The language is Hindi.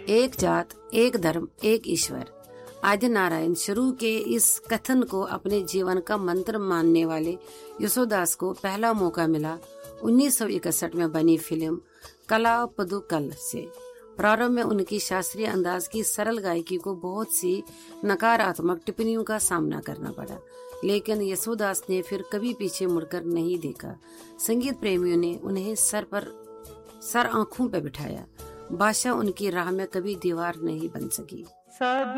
एक जात, एक धर्म, एक ईश्वर। आदि नारायण शुरू के इस कथन को अपने जीवन का मंत्र मानने वाले यशोदास को पहला मौका मिला 1961 में बनी फिल्म कलापदुकल से। प्रारंभ में उनकी शास्त्रीय अंदाज की सरल गायकी को बहुत सी नकारात्मक टिप्पणियों का सामना करना पड़ा, लेकिन यशोदास ने फिर कभी पीछे मुड़कर नहीं देखा। संगीत प्रेमियों ने उन्हें सर आंखों पर बिठाया। बादशाह उनकी राह में कभी दीवार नहीं बन सकी।